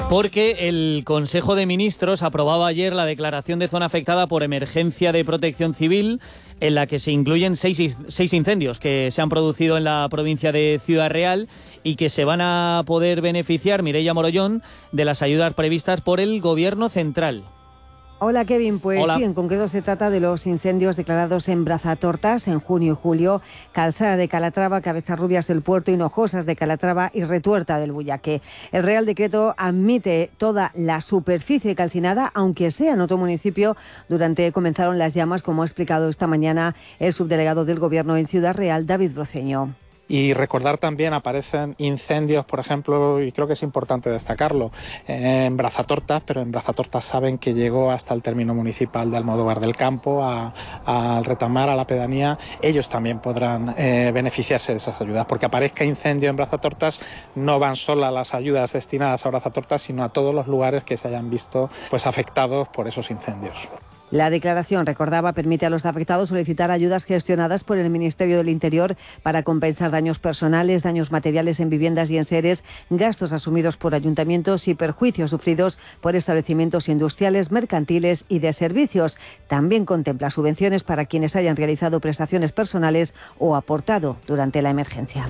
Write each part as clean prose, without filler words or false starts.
Porque el Consejo de Ministros aprobaba ayer la declaración de zona afectada por emergencia de protección civil, en la que se incluyen seis incendios que se han producido en la provincia de Ciudad Real y que se van a poder beneficiar, Mireia Morollón, de las ayudas previstas por el Gobierno central. Hola Kevin, pues Hola. Sí, en concreto se trata de los incendios declarados en Brazatortas en junio y julio, Calzada de Calatrava, Cabezarrubias del Puerto, Hinojosas de Calatrava y Retuerta del Bullaque. El Real Decreto admite toda la superficie calcinada, aunque sea en otro municipio. Comenzaron las llamas, como ha explicado esta mañana el subdelegado del Gobierno en Ciudad Real, David Broceño. Y recordar también, aparecen incendios, por ejemplo, y creo que es importante destacarlo, en Brazatortas, pero en Brazatortas saben que llegó hasta el término municipal de Almodóvar del Campo, al Retamar, a la pedanía. Ellos también podrán beneficiarse de esas ayudas, porque aparezca incendio en Brazatortas, no van solo las ayudas destinadas a Brazatortas, sino a todos los lugares que se hayan visto afectados por esos incendios. La declaración, recordaba, permite a los afectados solicitar ayudas gestionadas por el Ministerio del Interior para compensar daños personales, daños materiales en viviendas y enseres, gastos asumidos por ayuntamientos y perjuicios sufridos por establecimientos industriales, mercantiles y de servicios. También contempla subvenciones para quienes hayan realizado prestaciones personales o aportado durante la emergencia.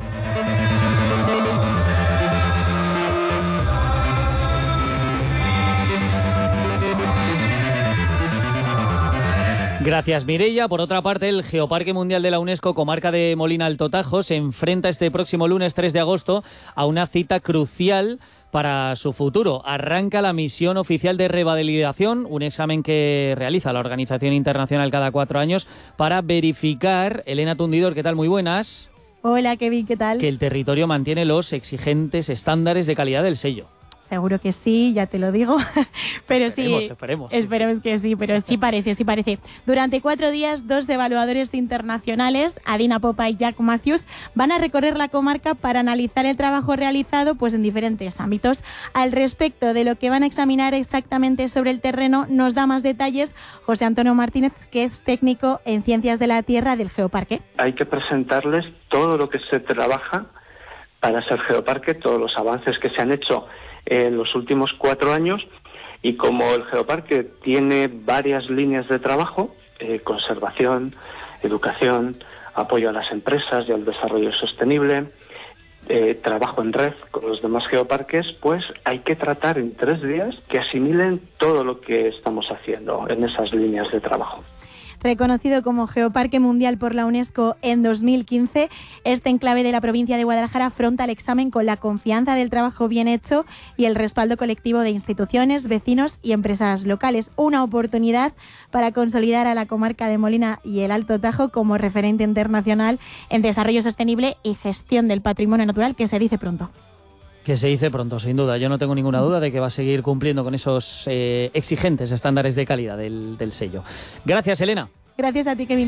Gracias, Mireia. Por otra parte, el Geoparque Mundial de la UNESCO, comarca de Molina Alto Tajo, se enfrenta este próximo lunes 3 de agosto a una cita crucial para su futuro. Arranca la misión oficial de revalidación, un examen que realiza la Organización Internacional cada 4 años para verificar, Elena Tundidor, ¿qué tal? Muy buenas. Hola, Kevin, ¿qué tal? Que el territorio mantiene los exigentes estándares de calidad del sello. Seguro que sí, ya te lo digo, pero Esperemos. Esperemos que sí, pero sí parece. Durante 4 días, 2 evaluadores internacionales, Adina Popa y Jack Matthews, van a recorrer la comarca para analizar el trabajo realizado en diferentes ámbitos. Al respecto de lo que van a examinar exactamente sobre el terreno, nos da más detalles José Antonio Martínez, que es técnico en Ciencias de la Tierra del Geoparque. Hay que presentarles todo lo que se trabaja para ser geoparque, todos los avances que se han hecho en los últimos 4 años, y como el geoparque tiene varias líneas de trabajo, conservación, educación, apoyo a las empresas y al desarrollo sostenible, trabajo en red con los demás geoparques, pues hay que tratar en 3 días que asimilen todo lo que estamos haciendo en esas líneas de trabajo. Reconocido como Geoparque Mundial por la UNESCO en 2015, este enclave de la provincia de Guadalajara afronta el examen con la confianza del trabajo bien hecho y el respaldo colectivo de instituciones, vecinos y empresas locales. Una oportunidad para consolidar a la comarca de Molina y el Alto Tajo como referente internacional en desarrollo sostenible y gestión del patrimonio natural, que se dice pronto. Que se dice pronto, sin duda. Yo no tengo ninguna duda de que va a seguir cumpliendo con esos exigentes estándares de calidad del sello. Gracias, Elena. Gracias a ti, Kevin.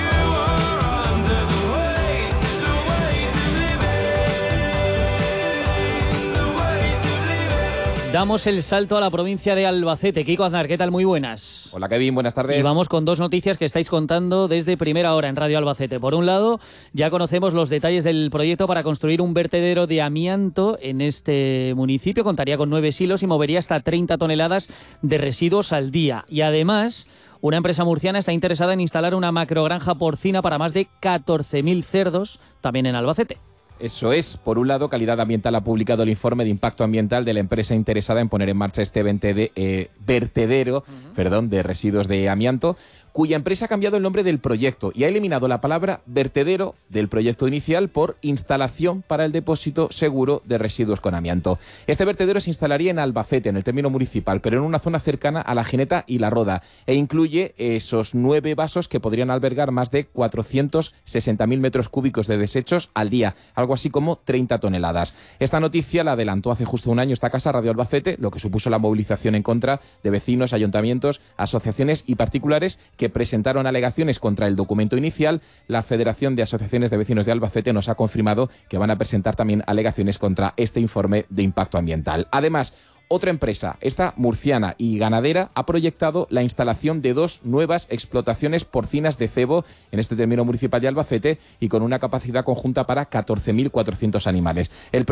Damos el salto a la provincia de Albacete. Kiko Aznar, ¿qué tal? Muy buenas. Hola, Kevin, buenas tardes. Y vamos con 2 noticias que estáis contando desde primera hora en Radio Albacete. Por un lado, ya conocemos los detalles del proyecto para construir un vertedero de amianto en este municipio. Contaría con 9 silos y movería hasta 30 toneladas de residuos al día. Y además, una empresa murciana está interesada en instalar una macrogranja porcina para más de 14.000 cerdos, también en Albacete. Eso es. Por un lado, Calidad Ambiental ha publicado el informe de impacto ambiental de la empresa interesada en poner en marcha este vertedero de residuos de amianto, cuya empresa ha cambiado el nombre del proyecto y ha eliminado la palabra vertedero del proyecto inicial por instalación para el depósito seguro de residuos con amianto. Este vertedero se instalaría en Albacete, en el término municipal, pero en una zona cercana a La Gineta y La Roda, e incluye esos 9 vasos que podrían albergar más de 460.000 metros cúbicos de desechos al día, algo así como 30 toneladas. Esta noticia la adelantó hace justo un año esta casa, Radio Albacete, lo que supuso la movilización en contra de vecinos, ayuntamientos, asociaciones y particulares que presentaron alegaciones contra el documento inicial. La Federación de Asociaciones de Vecinos de Albacete nos ha confirmado que van a presentar también alegaciones contra este informe de impacto ambiental. Además, otra empresa, esta murciana y ganadera, ha proyectado la instalación de 2 nuevas explotaciones porcinas de cebo en este término municipal de Albacete y con una capacidad conjunta para 14.400 animales. El